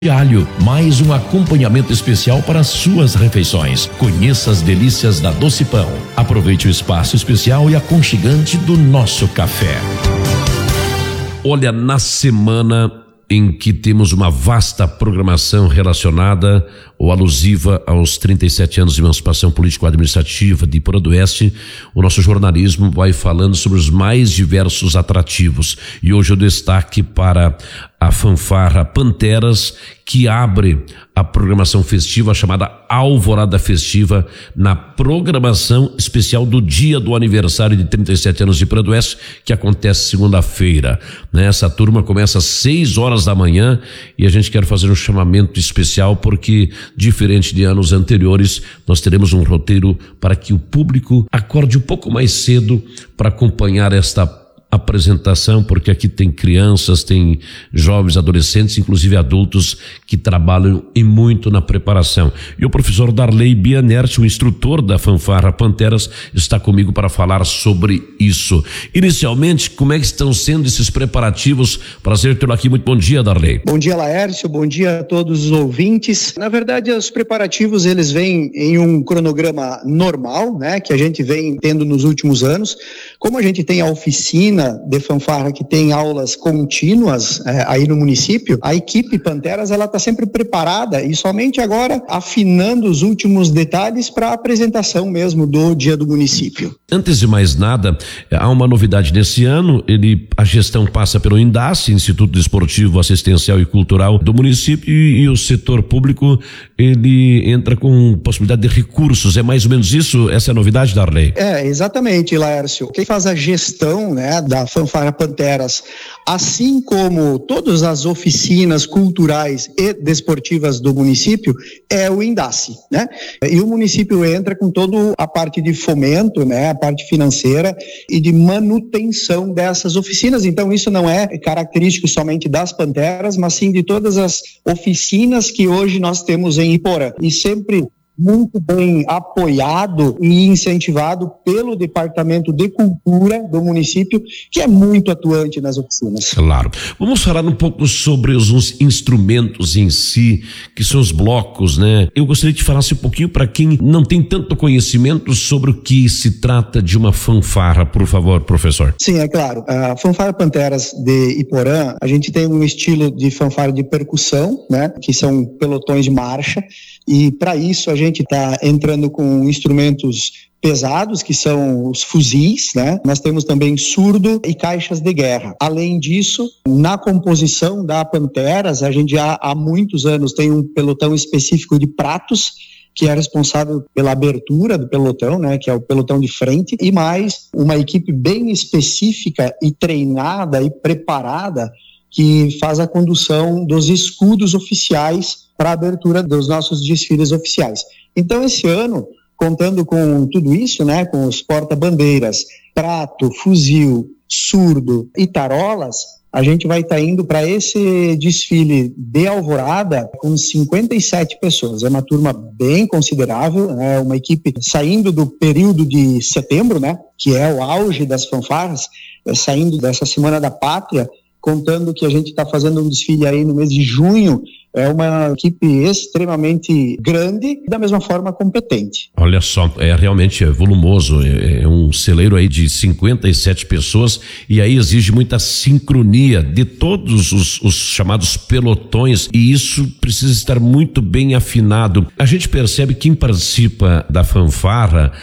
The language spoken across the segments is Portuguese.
Alho, mais um acompanhamento especial para suas refeições. Conheça as delícias da Doce Pão. Aproveite o espaço especial e aconchegante do nosso café. Olha, na semana em que temos uma vasta programação relacionada ou alusiva aos 37 anos de emancipação político-administrativa de Iporã do Oeste, o nosso jornalismo vai falando sobre os mais diversos atrativos. E hoje eu destaque para a fanfarra Panteras, que abre a programação festiva chamada Alvorada Festiva, na programação especial do dia do aniversário de 37 anos de Iporã do Oeste, que acontece segunda-feira. Essa turma começa às 6 horas da manhã e a gente quer fazer um chamamento especial porque, diferente de anos anteriores, nós teremos um roteiro para que o público acorde um pouco mais cedo para acompanhar esta apresentação, porque aqui tem crianças, tem jovens, adolescentes, inclusive adultos que trabalham e muito na preparação. E o professor Darley Bianert, o instrutor da fanfarra Panteras, está comigo para falar sobre isso. Inicialmente, como é que estão sendo esses preparativos? Prazer tê-lo aqui, muito bom dia, Darley. Bom dia, Laércio, bom dia a todos os ouvintes. Na verdade, os preparativos, eles vêm em um cronograma normal, né, que a gente vem tendo nos últimos anos. Como a gente tem a oficina de fanfarra que tem aulas contínuas aí no município, a equipe Panteras ela está sempre preparada e somente agora afinando os últimos detalhes para a apresentação mesmo do dia do município. Antes de mais nada, há uma novidade nesse ano, a gestão passa pelo INDACE, Instituto Desportivo, Assistencial e Cultural do município, e o setor público ele entra com possibilidade de recursos. É mais ou menos isso? Essa é a novidade, Darley? Exatamente, Laércio. Quem faz a gestão, né, da fanfarra Panteras, assim como todas as oficinas culturais e desportivas do município, é o INDACE, né? E o município entra com toda a parte de fomento, né, a parte financeira e de manutenção dessas oficinas. Então isso não é característico somente das Panteras, mas sim de todas as oficinas que hoje nós temos em Iporã. E sempre muito bem apoiado e incentivado pelo Departamento de Cultura do município, que é muito atuante nas oficinas. Claro. Vamos falar um pouco sobre os instrumentos em si, que são os blocos, né? Eu gostaria de falar um pouquinho para quem não tem tanto conhecimento sobre o que se trata de uma fanfarra, por favor, professor. Sim, é claro. A fanfarra Panteras de Iporã, a gente tem um estilo de fanfarra de percussão, né? Que são pelotões de marcha, e para isso a gente está entrando com instrumentos pesados, que são os fuzis, né? Nós temos também surdo e caixas de guerra. Além disso, na composição da Panteras, a gente já há muitos anos tem um pelotão específico de pratos, que é responsável pela abertura do pelotão, né, que é o pelotão de frente, e mais uma equipe bem específica e treinada e preparada que faz a condução dos escudos oficiais para a abertura dos nossos desfiles oficiais. Então, esse ano, contando com tudo isso, né, com os porta-bandeiras, prato, fuzil, surdo e tarolas, a gente vai estar indo para esse desfile de Alvorada com 57 pessoas. É uma turma bem considerável, é uma equipe saindo do período de setembro, né, que é o auge das fanfarras, saindo dessa Semana da Pátria, contando que a gente está fazendo um desfile aí no mês de junho. É uma equipe extremamente grande e da mesma forma competente. Olha só, realmente volumoso, é um celeiro aí de 57 pessoas e aí exige muita sincronia de todos os chamados pelotões, e isso precisa estar muito bem afinado. A gente percebe que quem participa da fanfarra,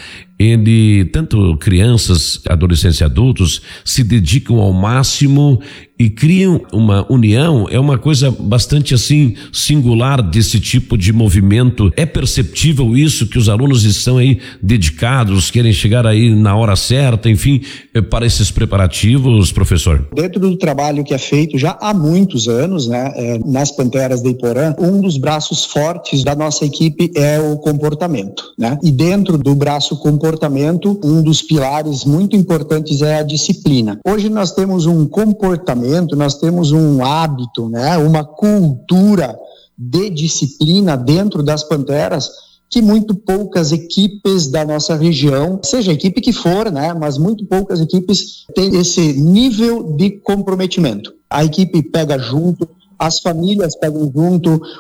tanto crianças, adolescentes e adultos, se dedicam ao máximo e criam uma união. É uma coisa bastante assim singular desse tipo de movimento. É perceptível isso, que os alunos estão aí dedicados, querem chegar aí na hora certa, enfim, para esses preparativos, professor? Dentro do trabalho que é feito já há muitos anos, né, nas Panteras de Iporã, um dos braços fortes da nossa equipe é o comportamento, né? E dentro do braço comportamento, um dos pilares muito importantes é a disciplina. Hoje nós temos um comportamento, nós temos um hábito, né, uma cultura de disciplina dentro das Panteras que muito poucas equipes da nossa região, seja a equipe que for, né, mas muito poucas equipes têm esse nível de comprometimento. A equipe pega junto, as famílias pegam junto,